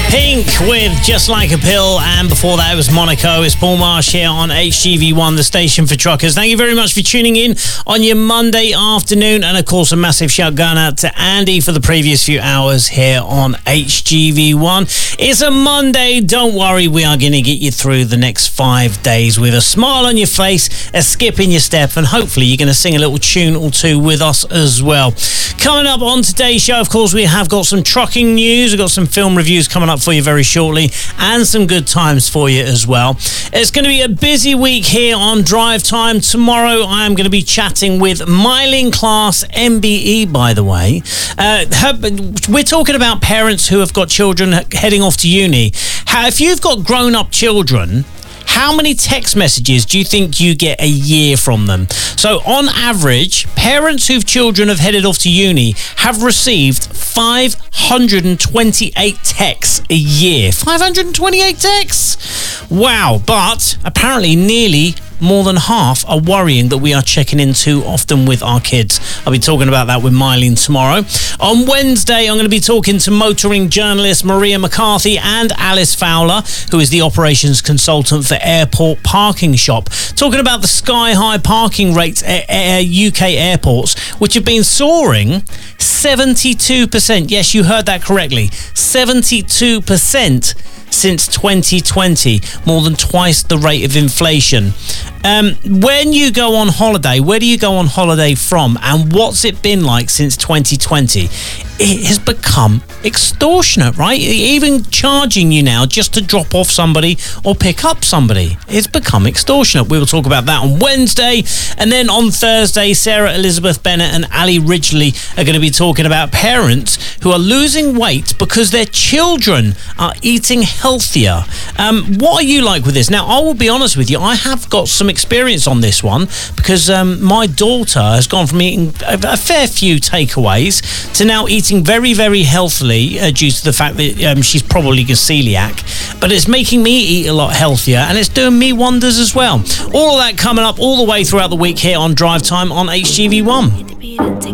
Pink with Just Like a Pill, and before that it was Monaco. It's Paul Marsh here on HGV1, the station for truckers. Thank you very much for tuning in on your Monday afternoon, and of course a massive shout going out to Andy for the previous few hours here on HGV1. It's a Monday, don't worry, we are going to get you through the next 5 days with a smile on your face, a skip in your step, and hopefully you're going to sing a little tune or two with us as well. Coming up on today's show, of course, we have got some trucking news, we've got some film reviews coming up for you very shortly, and some good times for you as well. It's going to be a busy week here on Drive Time. Tomorrow I am going to be chatting with Myling Class, MBE, by the way. We're talking about parents who have got children heading off to uni. If you've got grown-up children, how many text messages do you think you get a year from them? So on average, parents whose children have headed off to uni have received 528 texts a year. 528 texts? Wow. But apparently nearly more than half are worrying that we are checking in too often with our kids. I'll be talking about that with Myling tomorrow. On Wednesday, I'm going to be talking to motoring journalist Maria McCarthy and Alice Fowler, who is the operations consultant for Airport Parking Shop, talking about the sky-high parking rates at UK airports, which have been soaring 72%. Yes, you heard that correctly. 72% since 2020, more than twice the rate of inflation. When you go on holiday, where do you go on holiday from, and what's it been like since 2020? It has become extortionate, right? Even charging you now just to drop off somebody or pick up somebody. It's become extortionate. We will talk about that on Wednesday. And then on Thursday, Sarah Elizabeth Bennett and Ali Ridgely are going to be talking about parents who are losing weight because their children are eating healthier. What are you like with this? Now, I will be honest with you, I have got some experience on this one because my daughter has gone from eating a fair few takeaways to now eating very, very healthily due to the fact that she's probably celiac, but it's making me eat a lot healthier and it's doing me wonders as well. All of that coming up all the way throughout the week here on Drive Time on HGV1.